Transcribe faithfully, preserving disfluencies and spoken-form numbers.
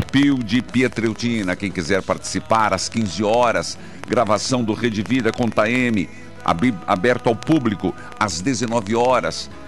Pio de Pietreutina. Quem quiser participar, às quinze horas, gravação do Rede Vida com Taeme, aberto ao público às dezenove horas.